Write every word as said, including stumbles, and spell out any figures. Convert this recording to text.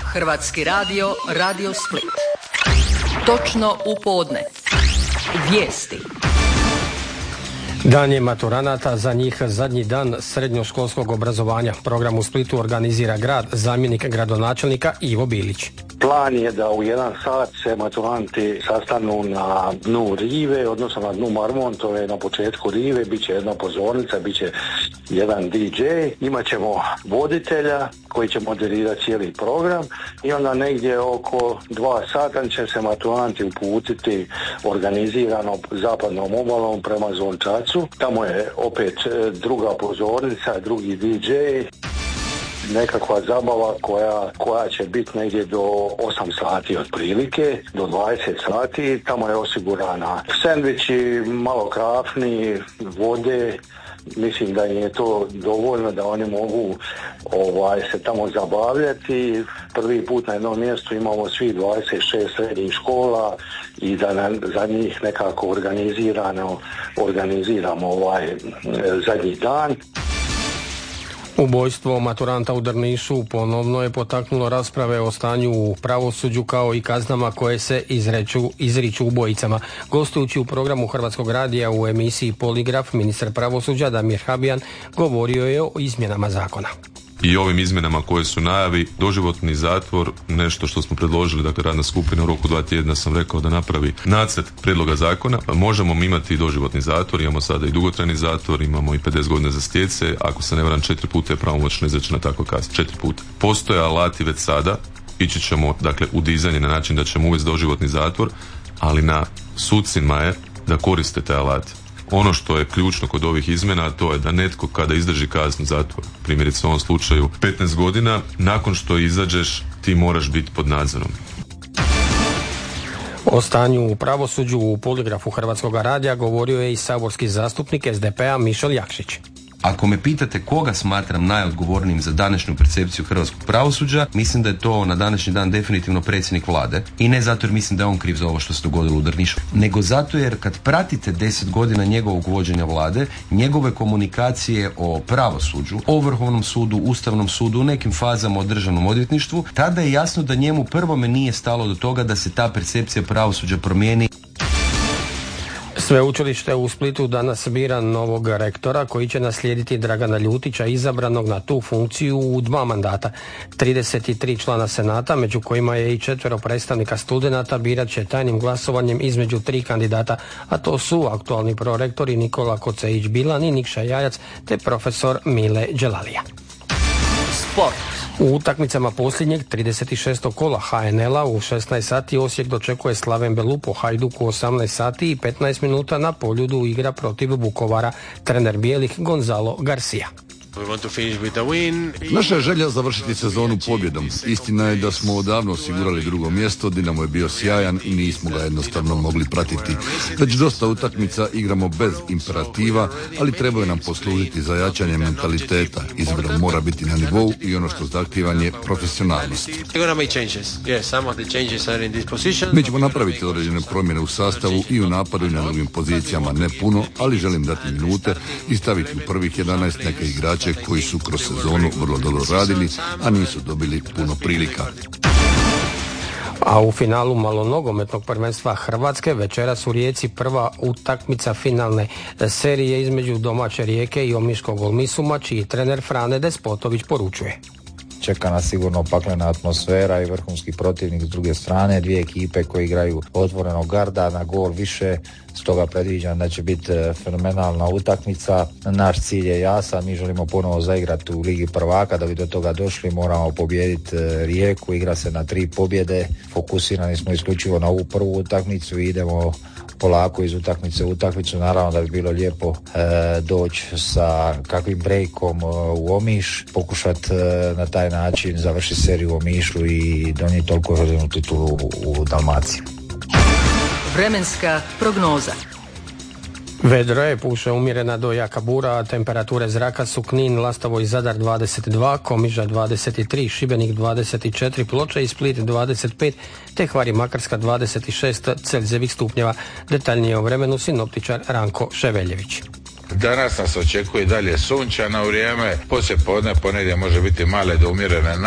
Hrvatski radio, Radio Split. Točno u podne. Vijesti. Dan je maturanata, za njih zadnji dan srednjoškolskog obrazovanja. Program u Splitu organizira grad, zamjenik gradonačelnika Ivo Bilić. Plan je da u jedan sat se maturanti sastanu na dnu rive, odnosno na dnu Marmontove, na početku rive, bit će jedna pozornica, bit će jedan di džej, imat ćemo voditelja koji će moderirati cijeli program i onda negdje oko dva sata će se maturanti uputiti organizirano zapadnom obalom prema Zvončacu. Tamo je opet druga pozornica, drugi di džej. Nekakva zabava koja, koja će biti negdje do osam sati otprilike, do dvadeset sati. Tamo je osigurana sendviči, malo krafni, vode. Mislim da im je to dovoljno da oni mogu ovaj, se tamo zabavljati. Prvi put na jednom mjestu imamo svi dvadeset šest srednjih škola i da na, za njih nekako organizirano organiziramo ovaj zadnji dan. Ubojstvo maturanta u Drnišu ponovno je potaknulo rasprave o stanju u pravosuđu kao i kaznama koje se izreću, izriču ubojicama. Gostujući u programu Hrvatskog radija u emisiji Poligraf, ministar pravosuđa Damir Habijan govorio je o izmjenama zakona. I ovim izmjenama koje su najavi, doživotni zatvor, nešto što smo predložili, dakle radna skupina u roku dva tjedna sam rekao da napravi nacrt prijedloga zakona. Možemo imati i doživotni zatvor, imamo sada i dugotrajni zatvor, imamo i pedeset godina za stjece, ako se ne varam četiri puta je pravomoćno izrečena takva kazna, četiri puta. Postoje alati već sada, ići ćemo dakle u dizanje na način da ćemo uvesti doživotni zatvor, ali na sucima je da koriste te alate. Ono što je ključno kod ovih izmjena, to je da netko kada izdrži kaznu zatvora, primjerice u ovom slučaju petnaest godina, nakon što izađeš ti moraš biti pod nadzorom. O stanju u pravosuđu u Poligrafu Hrvatskog radija govorio je i saborski zastupnik es de pe a Mišel Jakšić. Ako me pitate koga smatram najodgovornijim za današnju percepciju hrvatskog pravosuđa, mislim da je to na današnji dan definitivno predsjednik vlade. I ne zato jer mislim da je on kriv za ovo što se dogodilo u Drnišu, nego zato jer kad pratite deset godina njegovog vođenja vlade, njegove komunikacije o pravosuđu, o Vrhovnom sudu, Ustavnom sudu, u nekim fazama o državnom odvjetništvu, tada je jasno da njemu prvome nije stalo do toga da se ta percepcija pravosuđa promijeni. Sveučilište u Splitu danas bira novog rektora koji će naslijediti Dragana Ljutića, izabranog na tu funkciju u dva mandata. trideset tri člana senata, među kojima je i četvero predstavnika studenata, birat će tajnim glasovanjem između tri kandidata, a to su aktualni prorektori Nikola Kocejić-Bilan i Nikša Jajac te profesor Mile Đelalija. Sport. U utakmicama posljednjeg trideset šestog kola ha en el a u šesnaest sati Osijek dočekuje Slaven Belupo, Hajduk u osamnaest sati i petnaest minuta na Poljudu igra protiv Vukovara trener bijelih Gonzalo Garcia. Naša je želja završiti sezonu pobjedom. Istina je da smo odavno osigurali drugo mjesto, Dinamo je bio sjajan i nismo ga jednostavno mogli pratiti. Već dosta utakmica igramo bez imperativa, ali trebaju nam poslužiti za jačanje mentaliteta. Izbor mora biti na nivou i ono što zahtijeva je profesionalnost. Mi ćemo napraviti određene promjene u sastavu i u napadu i na drugim pozicijama, ne puno, ali želim dati minute i staviti u prvih jedanaest neke igrače koji su kroz sezonu vrlo dobro radili, a nisu dobili puno prilika. A u finalu malonogometnog prvenstva Hrvatske večeras u Rijeci prva utakmica finalne serije između domaće Rijeke i omiškog Olmisuma, čiji trener Frane Despotović poručuje. Čeka nas sigurno paklena atmosfera i vrhunski protivnik s druge strane, dvije ekipe koje igraju otvorenog garda na gol više, stoga predviđam da će biti fenomenalna utakmica. Naš cilj je jasan, mi želimo ponovo zaigrati u Ligi prvaka, da bi do toga došli moramo pobijediti Rijeku, igra se na tri pobjede, fokusirani smo isključivo na ovu prvu utakmicu i idemo polako iz utakmice u utakmicu. Naravno da bi bilo lijepo e, doći sa kakvim breakom e, u Omiš, pokušati e, na taj način završiti seriju u Omišu i donijeti toliko željenu titulu u, u Dalmaciji. Vremenska prognoza. Vedro je, puše umjerena do jaka bura, a temperature zraka su Knin, Lastovo i Zadar dvadeset dva, Komiža dvadeset tri, Šibenik dvadeset četiri, Ploče i Split dvadeset pet, te Hvar i Makarska dvadeset šest Celzijevih stupnjeva. Detaljnije o vremenu sinoptičar Ranko Ševeljević. Danas nas očekuje dalje sunčano vrijeme, poslije podne ponedjeljak može biti male do umjerene